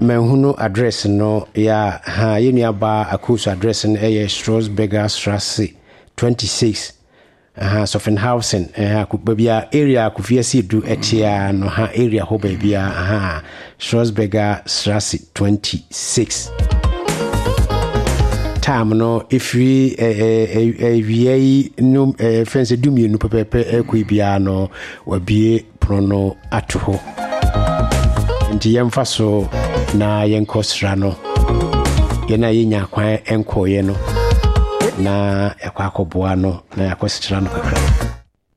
menhunu address no ya ha yeni aba akuso address no Strasberger Strasse 26 Soffenhausen akubabia area akufiasi du etia no ha area ho babia Strasberger Strasse 26 time no ifri VA no fence dumie no pepepe ekubia no wabie prono atuho nti yemfa so na yenkosra no yena yenya kwan enkoye no na yakwakoboa no na yakosra no kakra